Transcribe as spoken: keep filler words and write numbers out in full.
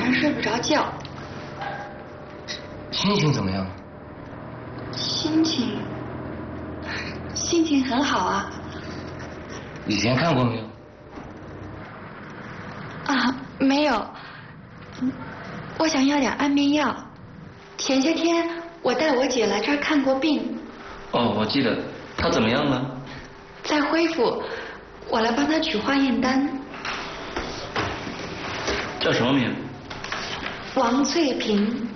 上睡不着觉。 心情怎么样？ 心情，心情很好啊。 以前看过没有？ 啊，没有。我想要点安眠药。前些天我带我姐来这儿看过病。 哦，我记得。她怎么样了？ 在恢复，我来帮她取化验单。 叫什么名？ 王翠萍。